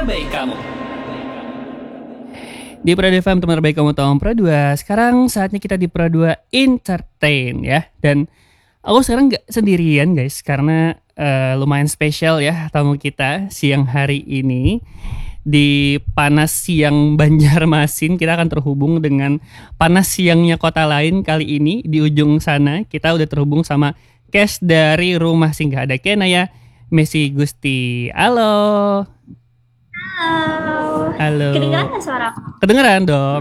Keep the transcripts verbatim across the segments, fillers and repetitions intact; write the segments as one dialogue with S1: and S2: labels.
S1: terbaik kamu.
S2: Di Pro dua F M, teman terbaik kamu tahun Pro dua. Sekarang saatnya kita di Pro dua Entertain ya. Dan aku sekarang gak sendirian guys, karena uh, lumayan spesial ya tamu kita siang hari ini. Di panas siang Banjarmasin, kita akan terhubung dengan panas siangnya kota lain. Kali ini di ujung sana kita udah terhubung sama cast dari Rumah Singgah. Ada Kenaya, Messi Gusti. Halo.
S3: Halo.
S2: Halo.
S3: Kedengeran gak suara aku?
S2: Kedengeran dong.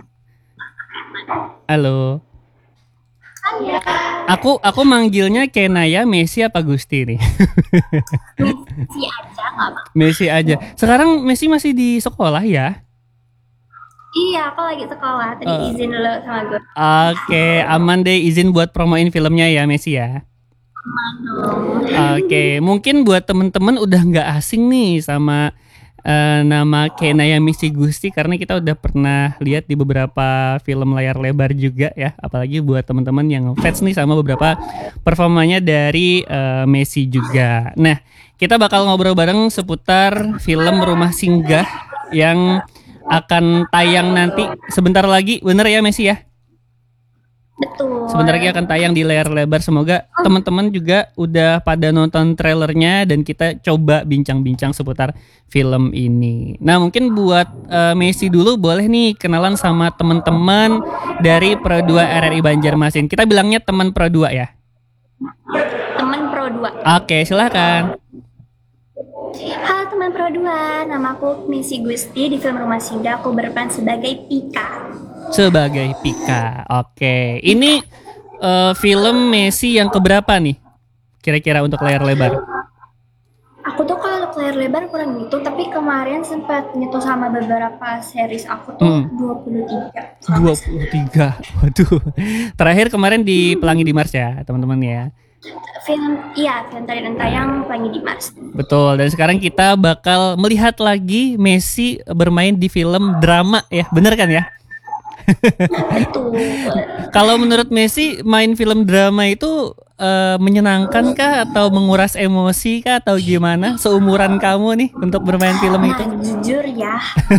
S2: Halo.
S3: Halo.
S2: Aku aku manggilnya Kenaya, Messi apa Gusti nih?
S3: Messi aja gak apa.
S2: Messi aja. Sekarang Messi masih di sekolah ya?
S3: Iya, aku lagi sekolah. Tadi
S2: Uh,
S3: izin dulu sama gue.
S2: Oke, aman deh, izin buat promoin filmnya ya Messi ya.
S3: Aman dong.
S2: Oke, mungkin buat temen-temen udah nggak asing nih sama uh, nama Kenaya Messi Gusti, karena kita udah pernah lihat di beberapa film layar lebar juga ya. Apalagi buat teman-teman yang fans nih sama beberapa performanya dari uh, Messi juga. Nah, kita bakal ngobrol bareng seputar film Rumah Singgah yang akan tayang nanti sebentar lagi, bener ya Messi ya?
S3: Betul.
S2: Sebentar lagi akan tayang di layar lebar. Semoga teman-teman juga udah pada nonton trailernya dan kita coba bincang-bincang seputar film ini. Nah, mungkin buat uh, Messi dulu boleh nih kenalan sama teman-teman dari Pro dua R R I Banjarmasin. Kita bilangnya teman Pro dua ya.
S3: Teman Pro dua.
S2: Oke, silakan.
S3: Halo teman Pro dua, nama aku Messi Gusti. Di film Rumah Singgah aku berperan sebagai Pika.
S2: Sebagai Pika. Oke. Ini uh, film Messi yang keberapa nih? Kira-kira untuk layar lebar?
S3: Aku tuh kalau layar lebar kurang gitu, tapi kemarin sempat nyentuh sama beberapa series aku tuh
S2: Hmm.
S3: dua puluh tiga.
S2: dua puluh tiga. Waduh. Terakhir kemarin di Pelangi di Mars ya, teman-teman ya.
S3: Film, iya, film tadi dan tayang Pelangi di Mars.
S2: Betul. Dan sekarang kita bakal melihat lagi Messi bermain di film drama ya. Bener kan ya?
S3: Betul.
S2: Kalau menurut Messi, main film drama itu uh, menyenangkan kah atau menguras emosi kah atau gimana? Seumuran kamu nih untuk bermain film
S3: Nah,
S2: itu?
S3: jujur ya,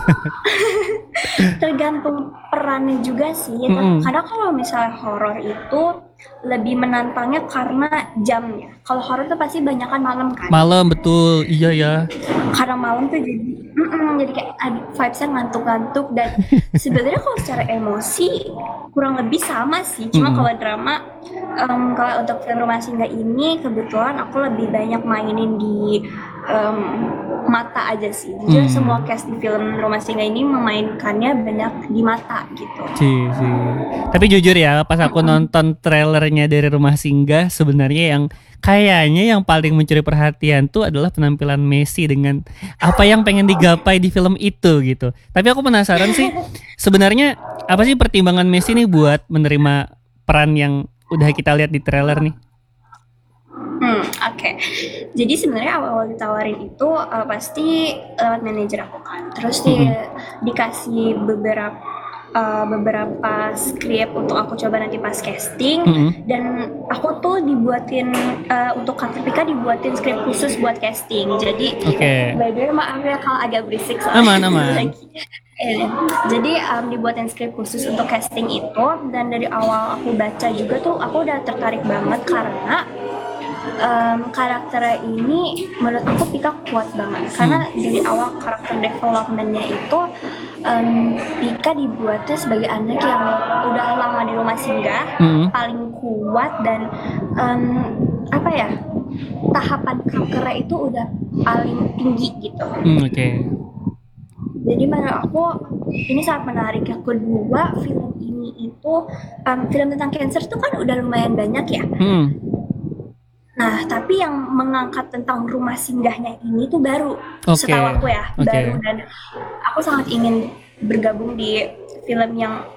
S3: tergantung perannya juga sih.
S2: Mm-mm.
S3: Karena kalau misalnya horor itu lebih menantangnya karena jamnya. Kalau horor tuh pasti banyakan malam kan.
S2: Malam, betul. Iya ya.
S3: Karena malam tuh jadi, mm-mm, jadi kayak ad- vibes-nya ngantuk-ngantuk dan sebenarnya kalau secara emosi kurang lebih sama sih. Cuma
S2: Mm-mm.
S3: kalau drama, em, kalau untuk film Rumah Singgah ini kebetulan aku lebih banyak mainin di em, mata aja sih. Jujur
S2: Hmm.
S3: semua cast di film Rumah Singgah ini memainkannya banyak di mata gitu.
S2: Sih, sih. Tapi jujur ya, pas aku nonton trailernya dari Rumah Singgah, sebenarnya yang kayaknya yang paling mencuri perhatian tuh adalah penampilan Messi dengan apa yang pengen digapai di film itu gitu. Tapi aku penasaran sih, sebenarnya apa sih pertimbangan Messi nih buat menerima peran yang udah kita lihat di trailer nih?
S3: Hmm, oke. Jadi sebenarnya awal-awal ditawarin itu uh, pasti lewat manajer aku kan. Terus dia dikasih beberapa uh, beberapa skrip untuk aku coba nanti pas casting.
S2: Mm-mm.
S3: Dan aku tuh dibuatin uh, untuk Kak Pika dibuatin skrip khusus buat casting. Jadi
S2: Oke.
S3: by the way maaf ya kalau agak berisik soalnya
S2: Aman, aman.
S3: lagi. Eh, Jadi um, dibuatin skrip khusus untuk casting itu, dan dari awal aku baca juga tuh aku udah tertarik banget karena um, karakternya ini menurut aku Pika kuat banget. Karena dari awal karakter developmentnya itu um, Pika dibuatnya sebagai anak yang udah lama di rumah singgah,
S2: Mm-mm.
S3: paling kuat dan um, apa ya, tahapan karakternya itu udah paling tinggi gitu.
S2: Hmm, oke.
S3: Jadi menurut aku ini sangat menarik. Yang kedua, film ini itu um, film tentang cancer itu kan udah lumayan banyak ya.
S2: Hmm.
S3: Nah, tapi yang mengangkat tentang rumah singgahnya ini tuh baru,
S2: Oke.
S3: setahu aku ya,
S2: Oke.
S3: baru, dan aku sangat ingin bergabung di film yang